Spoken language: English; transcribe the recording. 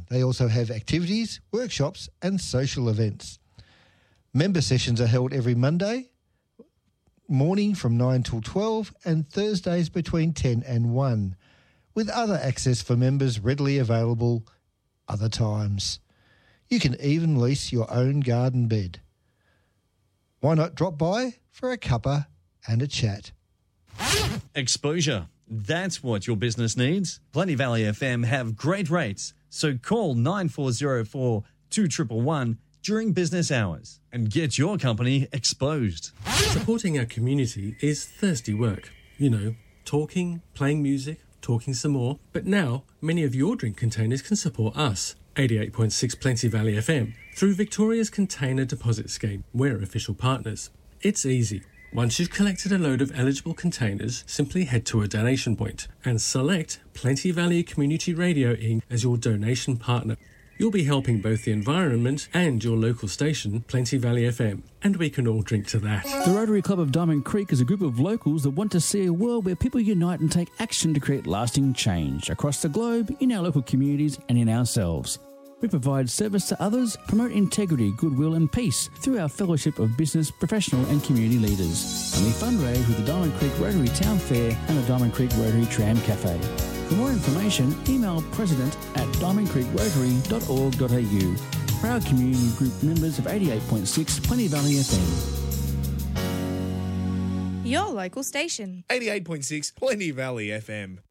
They also have activities, workshops and social events. Member sessions are held every Monday morning from 9 till 12 and Thursdays between 10 and 1, with other access for members readily available other times. You can even lease your own garden bed. Why not drop by for a cuppa and a chat? Exposure. That's what your business needs. Plenty Valley FM have great rates, so call 9404 2111 during business hours and get your company exposed. Supporting our community is thirsty work. You know, talking, playing music, talking some more. But now, many of your drink containers can support us, 88.6 Plenty Valley FM, through Victoria's Container Deposit Scheme. We're official partners. It's easy. Once you've collected a load of eligible containers, simply head to a donation point and select Plenty Valley Community Radio Inc. as your donation partner. You'll be helping both the environment and your local station, Plenty Valley FM, and we can all drink to that. The Rotary Club of Diamond Creek is a group of locals that want to see a world where people unite and take action to create lasting change across the globe, in our local communities and in ourselves. We provide service to others, promote integrity, goodwill and peace through our fellowship of business, professional and community leaders. And we fundraise with the Diamond Creek Rotary Town Fair and the Diamond Creek Rotary Tram Cafe. For more information, email president@diamondcreekrotary.org.au. Proud community group members of 88.6 Plenty Valley FM. Your local station. 88.6 Plenty Valley FM.